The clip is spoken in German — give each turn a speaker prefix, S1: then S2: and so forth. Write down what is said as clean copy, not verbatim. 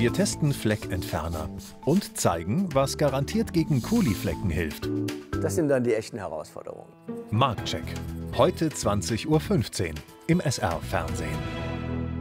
S1: Wir testen Fleckentferner und zeigen, was garantiert gegen Koliflecken hilft.
S2: Das sind dann die echten Herausforderungen.
S1: Marktcheck. Heute 20:15 Uhr im SR-Fernsehen.